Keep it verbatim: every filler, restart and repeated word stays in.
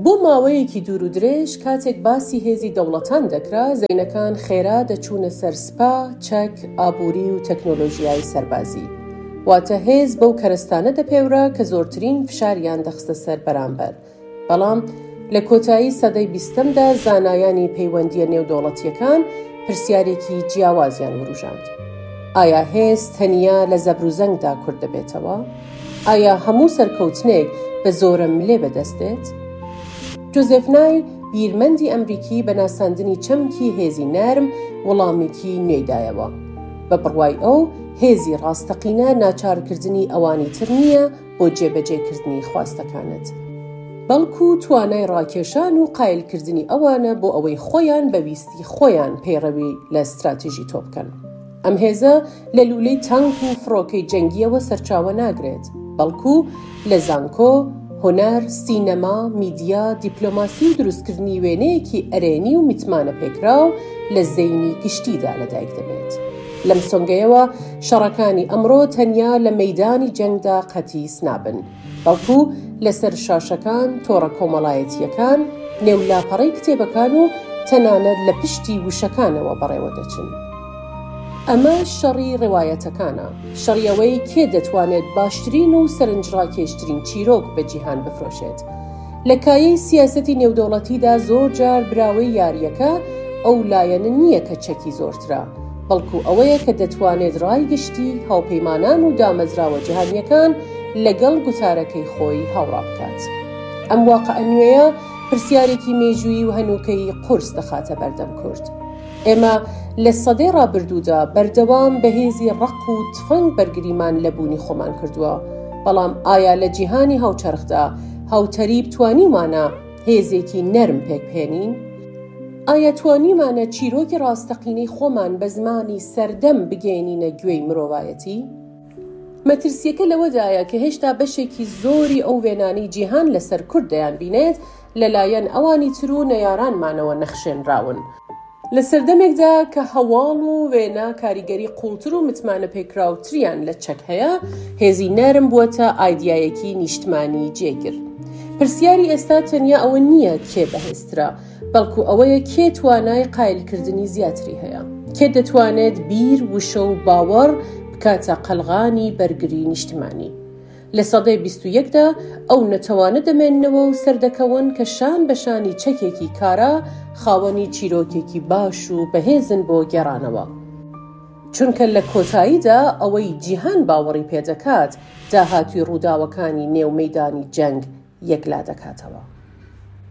بۆ ماوەیەکی دوور و درێژ کاتێک باسی هێزی دەوڵەتان دەکرا، زەینەکان خێرا دەچوونە سەر سپا، چەک، ئابووری و تەکنۆلۆژیای سەربازی. واتە هێز بەو کەرەستانە دەپێورا کە زۆرترین فشاریان دەخستە سەر بەرامبەر. بەڵام لە کۆتایی سەدەی بیستەمدا زانایانی پەیوەندیە نێودەوڵەتیەکان پرسیارێکی جیاوازیان وروژاند. ئایا هێز تەنیا لە زەبر و زەنگدا کورد دەبێتەوە؟ ئایا هەموو سەرکەوتنێک بە زۆرە ملێ بەدەستێت؟ جۆزێف نای بیرمەندی ئەمریکی بە ناساندنی چەمکی هێزی نەرم وەڵامێکی نوێدایەوە. بە بڕوای ئەو هێزی ڕاستەقینە ناچارکردنی ئەوانی تر نییە بۆ جێبەجێکردنی خواستەکانت، بەڵکو توانای ڕاکێشان و قایلکردنی ئەوانە بۆ ئەوەی خۆیان بەویستی خۆیان پەیڕەوی لە استراتیژی تۆ بکەن. ئەم هێزە لە لولەی تانک و فڕۆکەی جەنگیەوە سەرچاوە ناگرێت، بەڵکو لە زانکۆ، هۆنەر، سینەما، میدیا، دیپلۆماسی و دروستکردنی وێنەیەکی ئەرێنی و میتمانە پێکراو لە زەینی گشتیدا لەدایک دەبێت. لەم سۆنگەیەوە شەڕەکانی ئەمڕۆ تەنیا لە مەیدانی جەنگدا قەتیس نابن، بەڵکو لەسەر شاشەکان، تۆڕە کۆمەڵایەتیەکان، نێولاپەڕەی کتێبەکان و تەنانەت لە پشتی وشەکانەوە بەڕێوە دەچن. ئەمە شەڕی ڕێوایەتەکانە، شەڕیەوەی کێ دەتوانێت باشترین و سەرنجڕاکێشترین چیرۆک بە جیهان بفرۆشێت. لە کایەی سیاسەتی نێودەوڵەتیدا زۆر جار براوەی یاریەکە ئەو لایەنە نییە کە چەکی زۆرترا، بەڵکو ئەوەیە کە دەتوانێت ڕای گشتی هاوپەیمانان و دامەزراوە جیهانیەکان لەگەڵ گوتارەکەی خۆی هاوڕا بکات. ئەم واقعە نوێیە پرسیارێکی مێژووی و هەنووکەی قورس دەخاتە بەردەم کورد. ئێمە لە سەدەی ڕابردوودا بەردەوام بە هێزی ڕق و تفەنگ بەرگریمان لە بوونی خۆمان کردووە، بەڵام ئایا لە جیهانی هاوچەرخدا هاوتەری بتوانیمانە هێزێکی نەرم پێکبهێنین؟ ئایا توانیمانە چیرۆکی ڕاستەقینەی خۆمان بە زمانی سەردەم بگەینینە گوێی مرۆڤایەتی؟ مەترسیەکە لەوەدایە کە هێشتا بەشێکی زۆری ئەو وێنانەی جیهان لەسەر کورد دەیان بینێت لەلایەن ئەوانی تر و نەیارانمانەوە نەخشێنراون. لە سەردەمێکدا کە هەواڵ و وێنە کاریگەری قوڵتر و متمانە پێکراوتریان لە چەک هەیە، هێزی نەرم بووەتە ئایدیایەکی نیشتمانی جێگر. پرسیاری ئێستا تەنیا ئەوە نییە کێ بەهێزترە، بەڵکو ئەوەیە کێ توانای قایلکردنی زیاتری هەیە، کێ دەتوانێت بیر، وشە و باوەڕ بکاتە قەلغانی بەرگری نیشتمانی. لە سەدەی بیست و یەکدا ئەو نەتەوانە دەمێننەوە و سەردەکەون کە شان بەشانی چەکێکی کارا خاوەنی چیرۆکێکی باش و بەهێزن بۆ گێڕانەوە. چونکە لە کۆتاییدا ئەوەی جیهان باوەڕی پێدەکات داهاتوی ڕووداوەکانی نێو مەیدانی جەنگ یەکلا دەکاتەوە.